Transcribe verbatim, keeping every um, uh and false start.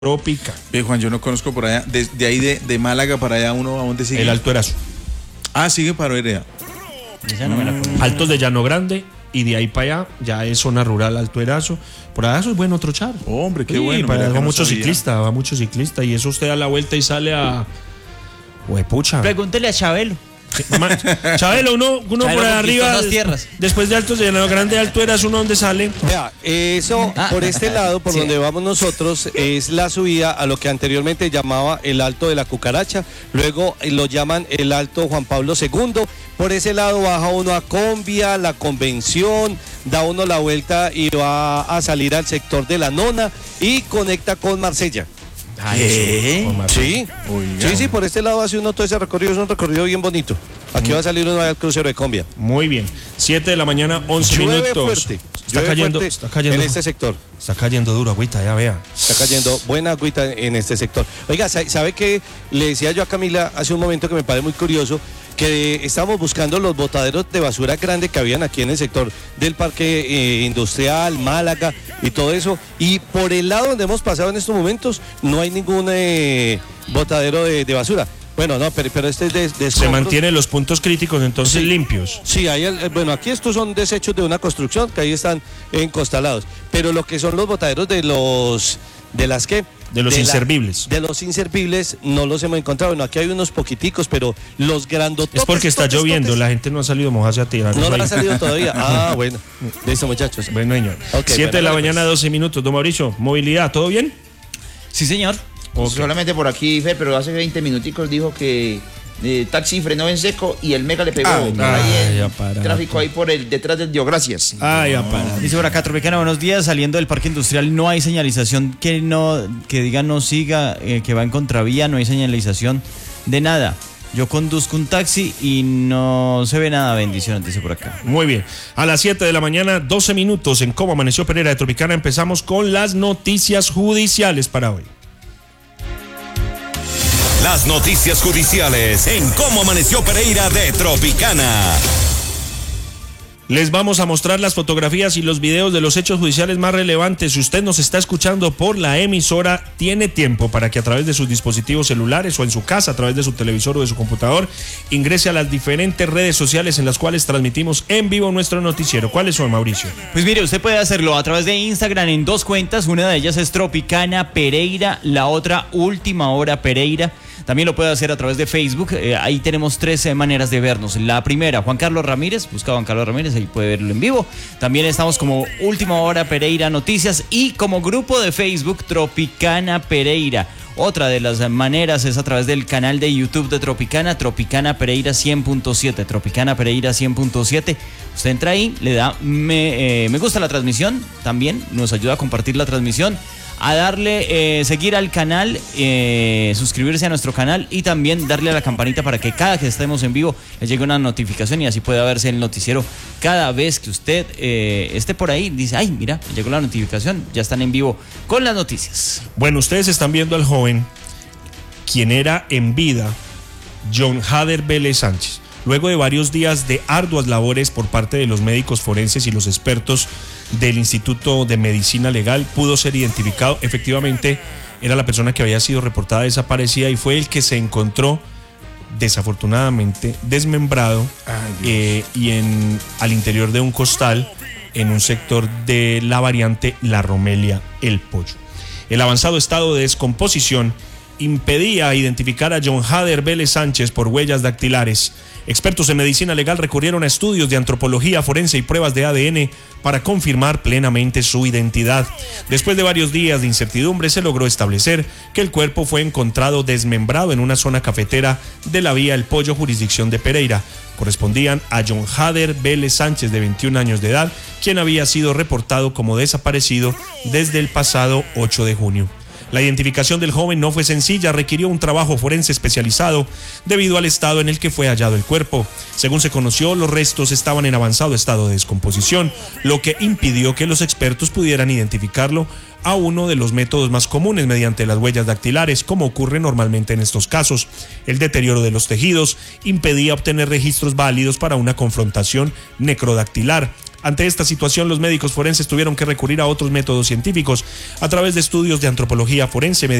Trópica. Eh, Juan, yo no conozco por allá, de, de ahí de, de Málaga para allá uno, ¿a dónde sigue? El Alto Erazo. Ah, sigue para Herea. Esa no me la conozco. Altos de Llano Grande y de ahí para allá ya es zona rural, Alto Erazo. Por allá eso es bueno trochar. Oh, hombre, qué Sí, bueno. para mira allá que va no mucho sabía. ciclista, va mucho ciclista y eso usted da la vuelta y sale a Huepucha. Pregúntele a Chabelo. Ma- Chabelo, uno, uno Chabelo por conquistó arriba, dos tierras. después de Altos de Llano Grande, Alto Erazo, uno donde sale. Vea, eso Ah, por este lado, por sí. donde vamos nosotros, es la subida a lo que anteriormente llamaba el Alto de la Cucaracha, luego lo llaman el Alto Juan Pablo segundo. Por ese lado baja uno a Convia, la Convención, da uno la vuelta y va a salir al sector de la Nona y conecta con Marsella. ¿Qué? Sí, Oiga. sí, sí, por este lado hace uno todo ese recorrido, es un recorrido bien bonito. Aquí va a salir uno al crucero de Convia. Muy bien. siete de la mañana, once Llueve minutos. fuerte, Está llueve cayendo, fuerte está cayendo. en este sector. Está cayendo duro, agüita, ya vea. Está cayendo buena agüita en este sector. Oiga, sa- ¿sabe qué? Le decía yo a Camila hace un momento que me parece muy curioso que estábamos buscando los botaderos de basura grandes que habían aquí en el sector del parque eh, industrial, Málaga y todo eso. Y por el lado donde hemos pasado en estos momentos no hay ningún eh, botadero de, de basura. Bueno, no, pero, pero este es de, de Se escombros. mantienen los puntos críticos entonces Sí. limpios. Sí, hay el- bueno, aquí estos son desechos de una construcción que ahí están encostalados. Pero lo que son los botaderos de los, de las que... De los la- inservibles. de los inservibles no los hemos encontrado. Bueno, aquí hay unos poquiticos, pero los grandototes... Es porque está totes, lloviendo, totes, la gente no ha salido a mojarse a tirar. No eso le ahí. ha salido todavía. Ah, bueno. Listo, muchachos. Bueno, señor. Ok, siete bueno, de la dale, mañana, doce minutos. Don Mauricio, movilidad, ¿todo bien? Sí, señor. Ok. Solamente por aquí, Fer, pero hace veinte minuticos dijo que eh, taxi frenó en seco y el Mega le pegó. Ay, por ahí ay, en aparato. tráfico ahí por el detrás del Diogracias. Ay, apara. Dice por acá, Tropicana, buenos días. Saliendo del parque industrial no hay señalización que no que diga no siga, eh, que va en contravía, no hay señalización de nada. Yo conduzco un taxi y no se ve nada. Bendiciones, dice por acá. Muy bien. A las siete de la mañana, doce minutos en Cómo Amaneció Pereira de Tropicana. Empezamos con las noticias judiciales para hoy. Las noticias judiciales en Cómo Amaneció Pereira de Tropicana. Les vamos a mostrar las fotografías y los videos de los hechos judiciales más relevantes. Si usted nos está escuchando por la emisora, tiene tiempo para que a través de sus dispositivos celulares o en su casa, a través de su televisor o de su computador, ingrese a las diferentes redes sociales en las cuales transmitimos en vivo nuestro noticiero. ¿Cuáles son, Mauricio? Pues mire, usted puede hacerlo a través de Instagram en dos cuentas. Una de ellas es Tropicana Pereira, la otra Última Hora Pereira. También lo puede hacer a través de Facebook. Eh, ahí tenemos tres eh, maneras de vernos. La primera, Juan Carlos Ramírez. Busca Juan Carlos Ramírez, ahí puede verlo en vivo. También estamos como Última Hora Pereira Noticias y como grupo de Facebook Tropicana Pereira. Otra de las maneras es a través del canal de YouTube de Tropicana, Tropicana Pereira cien punto siete, Tropicana Pereira cien punto siete. Usted entra ahí, le da me, eh, me gusta la transmisión, también nos ayuda a compartir la transmisión, a darle eh, seguir al canal, eh, suscribirse a nuestro canal y también darle a la campanita para que cada que estemos en vivo le llegue una notificación y así pueda verse el noticiero cada vez que usted eh, esté por ahí. Dice, ay, mira, me llegó la notificación, ya están en vivo con las noticias. Bueno, ustedes están viendo al joven, quien era en vida John Hader Vélez Sánchez. Luego de varios días de arduas labores por parte de los médicos forenses y los expertos del Instituto de Medicina Legal, pudo ser identificado. Efectivamente, era la persona que había sido reportada desaparecida y fue el que se encontró desafortunadamente desmembrado eh, y en, al interior de un costal en un sector de la variante La Romelia, El Pollo. El avanzado estado de descomposición impedía identificar a John Hader Vélez Sánchez por huellas dactilares. Expertos en medicina legal recurrieron a estudios de antropología forense y pruebas de A D N para confirmar plenamente su identidad. Después de varios días de incertidumbre, se logró establecer que el cuerpo fue encontrado desmembrado en una zona cafetera de la vía El Pollo, jurisdicción de Pereira. Correspondían a John Hader Vélez Sánchez, de veintiún años de edad, quien había sido reportado como desaparecido desde el pasado ocho de junio. La identificación del joven no fue sencilla, requirió un trabajo forense especializado debido al estado en el que fue hallado el cuerpo. Según se conoció, los restos estaban en avanzado estado de descomposición, lo que impidió que los expertos pudieran identificarlo a uno de los métodos más comunes mediante las huellas dactilares, como ocurre normalmente en estos casos. El deterioro de los tejidos impedía obtener registros válidos para una confrontación necrodactilar. Ante esta situación, los médicos forenses tuvieron que recurrir a otros métodos científicos a través de estudios de antropología forense,